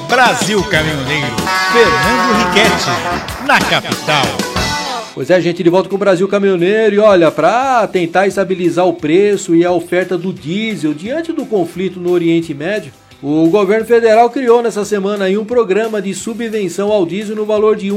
Brasil Caminhoneiro, Fernando Riquetti, na capital. Pois é, gente, de volta com o Brasil Caminhoneiro e olha, para tentar estabilizar o preço e a oferta do diesel diante do conflito no Oriente Médio, o governo federal criou nessa semana aí um programa de subvenção ao diesel no valor de R$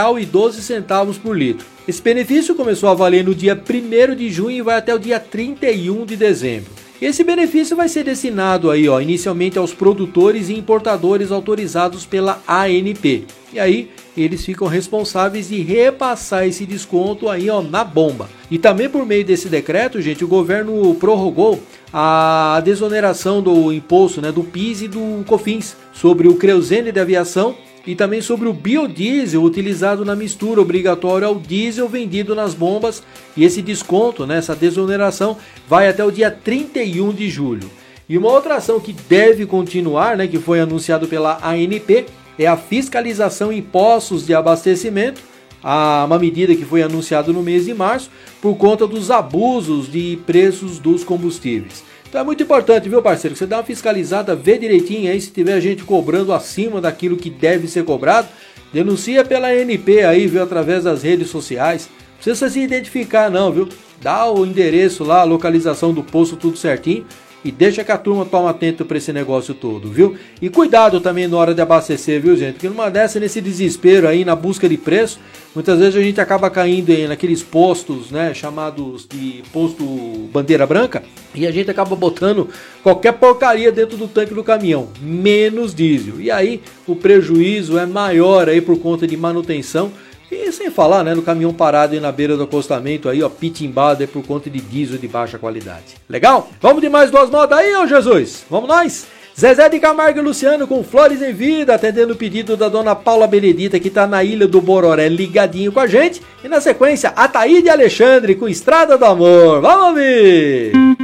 1,12 por litro. Esse benefício começou a valer no dia 1º de junho e vai até o dia 31 de dezembro. Esse benefício vai ser destinado aí, inicialmente aos produtores e importadores autorizados pela ANP. E aí, eles ficam responsáveis de repassar esse desconto aí, na bomba. E também por meio desse decreto, gente, o governo prorrogou a desoneração do imposto, do PIS e do COFINS sobre o querosene de aviação e também sobre o biodiesel utilizado na mistura obrigatória ao diesel vendido nas bombas. E esse desconto, essa desoneração, vai até o dia 31 de julho. E uma outra ação que deve continuar, que foi anunciado pela ANP, é a fiscalização em postos de abastecimento, uma medida que foi anunciada no mês de março, por conta dos abusos de preços dos combustíveis. Então é muito importante, viu, parceiro, que você dá uma fiscalizada, vê direitinho aí se tiver gente cobrando acima daquilo que deve ser cobrado, denuncia pela ANP aí, viu, através das redes sociais. Não precisa se identificar não, viu? Dá o endereço lá, a localização do posto, tudo certinho. E deixa que a turma toma atento para esse negócio todo, viu? E cuidado também na hora de abastecer, viu, gente? Porque numa dessa, nesse desespero aí, na busca de preço, muitas vezes a gente acaba caindo aí naqueles postos, chamados de posto bandeira branca, e a gente acaba botando qualquer porcaria dentro do tanque do caminhão, menos diesel. E aí o prejuízo é maior aí por conta de manutenção. E sem falar, no caminhão parado aí na beira do acostamento aí, pitimbado aí por conta de diesel de baixa qualidade. Legal? Vamos de mais duas modas aí, ô Jesus? Vamos nós? Zezé de Camargo e Luciano com Flores em Vida, atendendo o pedido da dona Paula Benedita, que tá na Ilha do Bororé ligadinho com a gente. E na sequência, Ataíde Alexandre com Estrada do Amor. Vamos ouvir!